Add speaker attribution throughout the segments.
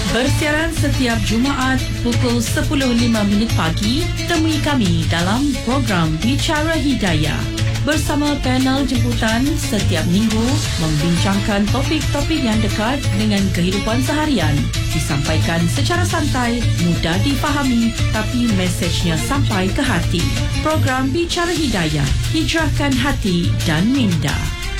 Speaker 1: Bersiaran setiap Jumaat pukul 10.05 pagi, temui kami dalam program Bicara Hidayah bersama panel jemputan setiap minggu membincangkan topik-topik yang dekat dengan kehidupan seharian. Disampaikan secara santai, mudah difahami tapi mesejnya sampai ke hati. Program Bicara Hidayah, hijrahkan hati dan minda.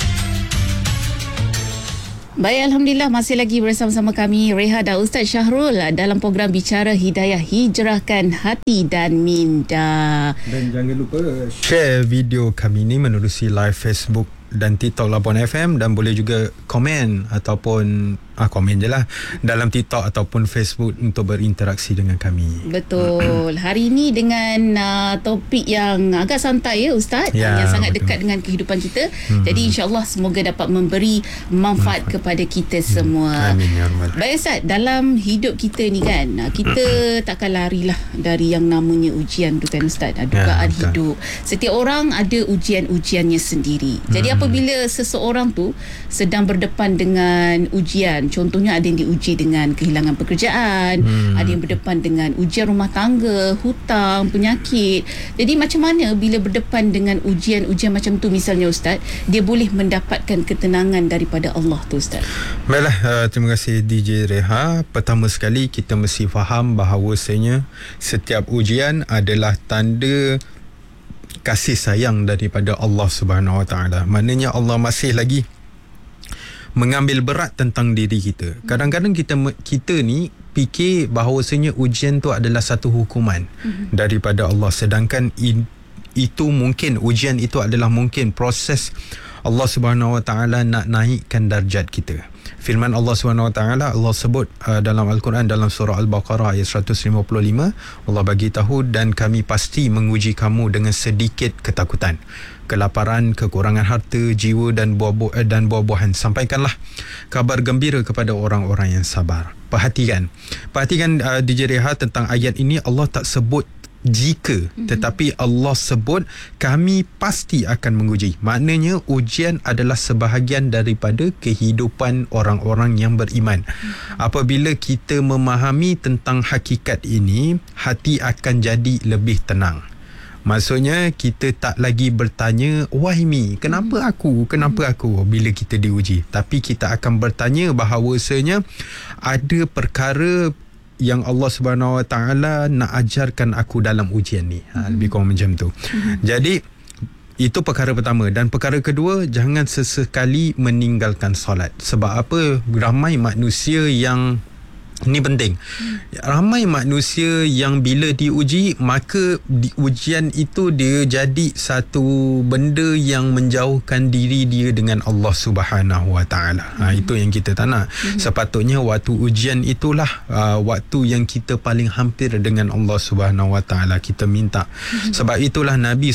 Speaker 2: Baik, Alhamdulillah masih lagi bersama-sama kami Reha dan Ustaz Syahrul dalam program Bicara Hidayah, hijrahkan hati dan minda.
Speaker 3: Dan jangan lupa share video kami ni menerusi live Facebook dan TikTok Labuan FM, dan boleh juga komen ataupun komen je lah dalam TikTok ataupun Facebook untuk berinteraksi dengan kami.
Speaker 2: Betul. Hari ini dengan topik yang agak santai ya Ustaz, yang sangat betul, dekat dengan kehidupan kita. Jadi insya-Allah semoga dapat memberi manfaat kepada kita semua.
Speaker 3: Amin ya rabbal.
Speaker 2: Baik Ustaz, dalam hidup kita ni kan, kita takkan larilah dari yang namanya ujian tu kan Ustaz. Dugaan hidup. Setiap orang ada ujian-ujiannya sendiri. Jadi apabila seseorang tu sedang berdepan dengan ujian, contohnya ada yang diuji dengan kehilangan pekerjaan, ada yang berdepan dengan ujian rumah tangga, hutang, penyakit. Jadi macam mana bila berdepan dengan ujian-ujian macam tu misalnya Ustaz, dia boleh mendapatkan ketenangan daripada Allah tu Ustaz?
Speaker 3: Baiklah, terima kasih DJ Reha. Pertama sekali kita mesti faham bahawasanya setiap ujian adalah tanda kasih sayang daripada Allah Subhanahu Wa Taala. Maknanya Allah masih lagi mengambil berat tentang diri kita. Kadang-kadang kita ni fikir bahawasanya ujian tu adalah satu hukuman daripada Allah, sedangkan itu mungkin ujian itu adalah mungkin proses Allah Subhanahu Wa Taala nak naikkan darjat kita. Firman Allah Subhanahu Wa Taala, Allah sebut dalam Al-Quran dalam surah Al-Baqarah ayat 155, Allah bagi tahu, dan kami pasti menguji kamu dengan sedikit ketakutan, kelaparan, kekurangan harta, jiwa dan buah-buahan. Sampaikanlah kabar gembira kepada orang-orang yang sabar. Perhatikan DJ Reha, tentang ayat ini Allah tak sebut jika, tetapi Allah sebut kami pasti akan menguji. Maknanya ujian adalah sebahagian daripada kehidupan orang-orang yang beriman. Apabila kita memahami tentang hakikat ini, hati akan jadi lebih tenang. Maksudnya kita tak lagi bertanya, why me? Kenapa aku? Bila kita diuji. Tapi kita akan bertanya bahawasanya ada perkara yang Allah Subhanahu Wa Taala nak ajarkan aku dalam ujian ni. Lebih kurang macam tu. Jadi itu perkara pertama. Dan perkara kedua, jangan sesekali meninggalkan solat. Sebab apa? Ramai manusia yang, ini penting, ramai manusia yang bila diuji, maka ujian itu dia jadi satu benda yang menjauhkan diri dia dengan Allah Subhanahu Wa Taala. Itu yang kita tak nak. Sepatutnya waktu ujian itulah waktu yang kita paling hampir dengan Allah Subhanahu Wa Taala, kita minta. Sebab itulah Nabi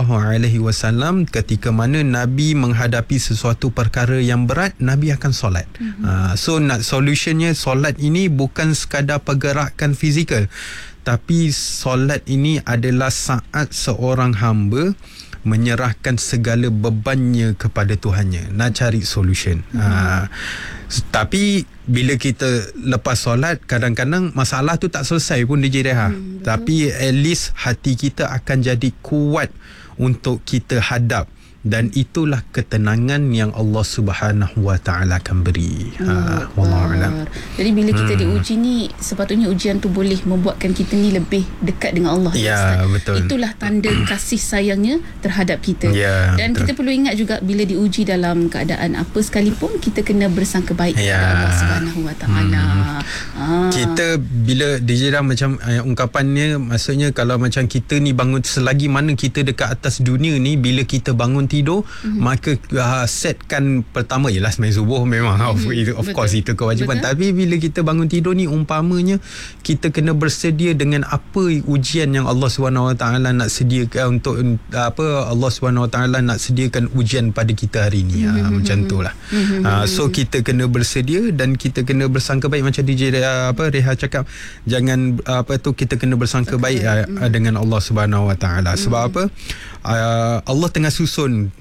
Speaker 3: SAW ketika mana Nabi menghadapi sesuatu perkara yang berat, Nabi akan solat. So nak solutionnya, solat ini bukan sekadar pergerakan fizikal, tapi solat ini adalah saat seorang hamba menyerahkan segala bebannya kepada Tuhannya, nak cari solution. Tapi bila kita lepas solat, kadang-kadang masalah tu tak selesai pun DJ Reha. Tapi at least hati kita akan jadi kuat untuk kita hadap. Dan itulah ketenangan yang Allah Subhanahu Wa Taala akan beri. Wallahu a'lam.
Speaker 2: Jadi bila kita diuji ni, sepatutnya ujian tu boleh membuatkan kita ni lebih dekat dengan Allah.
Speaker 3: Ya, betul.
Speaker 2: Itulah tanda kasih sayangnya terhadap kita. Dan betul, kita perlu ingat juga bila diuji dalam keadaan apa sekalipun, kita kena bersangka baik kepada Allah Subhanahu Wa Taala.
Speaker 3: Kita bila dijera macam ungkapannya, maksudnya kalau macam kita ni bangun, selagi mana kita dekat atas dunia ni, bila kita bangun tidur, maka setkan pertama ialah sembahyang subuh, memang of course itu kewajipan. Tapi bila kita bangun tidur ni, umpamanya kita kena bersedia dengan apa ujian yang Allah Subhanahu Wa Taala nak sediakan untuk apa Allah Subhanahu Wa Taala nak sediakan ujian pada kita hari ni. Macam itulah. So kita kena bersedia dan kita kena bersangka baik, macam DJ Reha cakap, jangan kita kena bersangka baik dengan Allah Subhanahu Wa Taala. Sebab apa? Allah tengah susun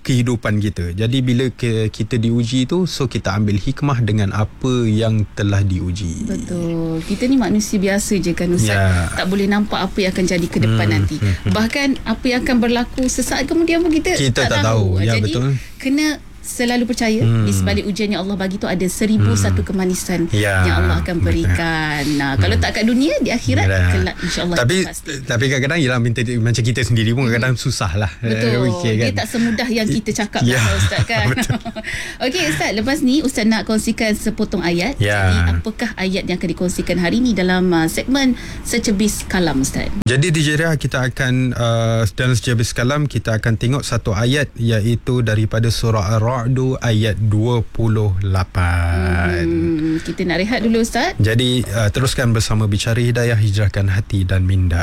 Speaker 3: kehidupan kita. Jadi bila kita diuji tu, so kita ambil hikmah dengan apa yang telah diuji.
Speaker 2: Betul. Kita ni manusia biasa je kan Ustaz. Tak boleh nampak apa yang akan jadi ke depan nanti. Bahkan apa yang akan berlaku sesaat kemudian pun kita tak tahu.
Speaker 3: Ya,
Speaker 2: jadi
Speaker 3: betul.
Speaker 2: kena selalu percaya di sebalik ujian yang Allah bagi tu ada 1001 kemanisan yang Allah akan berikan. Kalau tak kat dunia, di akhirat kelak insya-Allah.
Speaker 3: Tapi kadang-kadang ialah macam kita sendiri pun kadang-kadang susah lah.
Speaker 2: Betul. Dia tak semudah yang kita cakap Ustaz kan. Okey Ustaz, lepas ni Ustaz nak kongsikan sepotong ayat. Jadi apakah ayat yang akan dikongsikan hari ni dalam segmen Secebis Kalam Ustaz? Jadi
Speaker 3: DJ Reha, kita akan dalam Secebis Kalam kita akan tengok satu ayat, iaitu daripada surah Ar-Ra'd ayat 28.
Speaker 2: Kita nak rehat dulu Ustaz.
Speaker 3: Jadi teruskan bersama Bicara Hidayah, hijrahkan hati dan minda.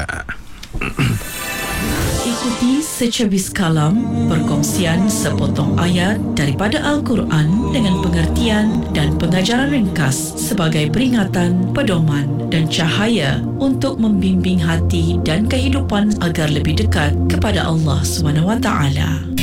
Speaker 1: Ikuti Secebis Kalam, perkongsian sepotong ayat daripada Al-Quran dengan pengertian dan pengajaran ringkas sebagai peringatan, pedoman dan cahaya untuk membimbing hati dan kehidupan agar lebih dekat kepada Allah SWT.